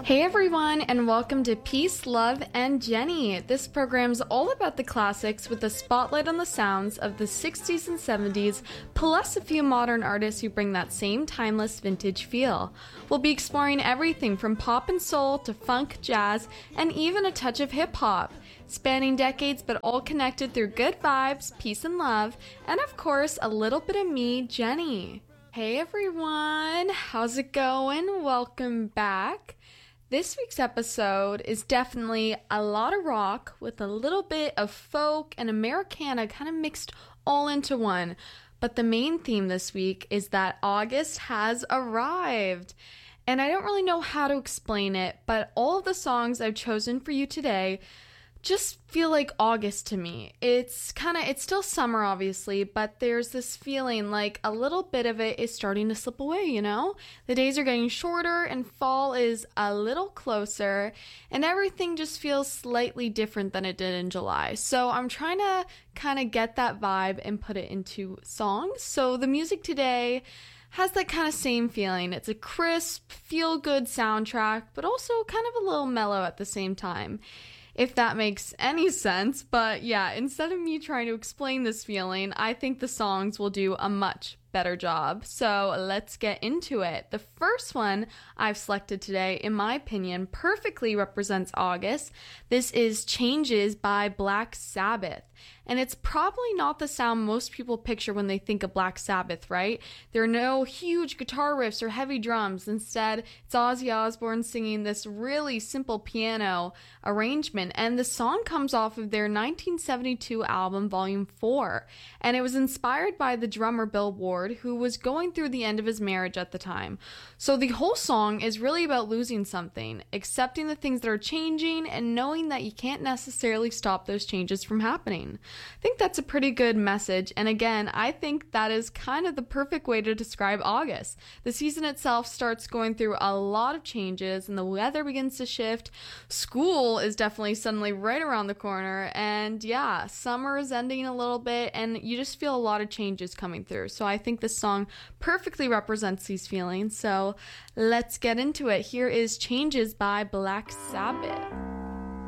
Hey everyone, and welcome to Peace, Love, and Jenny. This program's all about the classics with a spotlight on the sounds of the 60s and 70s, plus a few modern artists who bring that same timeless vintage feel. We'll be exploring everything from pop and soul to funk, jazz, and even a touch of hip hop. Spanning decades, but all connected through good vibes, peace and love, and of course, a little bit of me, Jenny. Hey everyone, how's it going? Welcome back. This week's episode is definitely a lot of rock with a little bit of folk and Americana kind of mixed all into one. But the main theme this week is that August has arrived. And I don't really know how to explain it, but all of the songs I've chosen for you today just feel like August to me. It's still summer obviously, but there's this feeling like a little bit of it is starting to slip away, you know? The days are getting shorter and fall is a little closer and everything just feels slightly different than it did in July. So I'm trying to kind of get that vibe and put it into songs. So the music today has that kind of same feeling. It's a crisp, feel-good soundtrack, but also kind of a little mellow at the same time, if that makes any sense. But yeah, instead of me trying to explain this feeling, I think the songs will do a much better job. So let's get into it. The first one I've selected today, in my opinion, perfectly represents August. This is Changes by Black Sabbath. And it's probably not the sound most people picture when they think of Black Sabbath, right? There are no huge guitar riffs or heavy drums. Instead, it's Ozzy Osbourne singing this really simple piano arrangement. And the song comes off of their 1972 album, Volume 4. And it was inspired by the drummer Bill Ward, who was going through the end of his marriage at the time. So the whole song is really about losing something, accepting the things that are changing, and knowing that you can't necessarily stop those changes from happening. I think that's a pretty good message, and again, I think that is kind of the perfect way to describe August. The season itself starts going through a lot of changes, and the weather begins to shift. School is definitely suddenly right around the corner, and yeah, summer is ending a little bit, and you just feel a lot of changes coming through. So I think this song perfectly represents these feelings, so let's get into it. Here is Changes by Black Sabbath.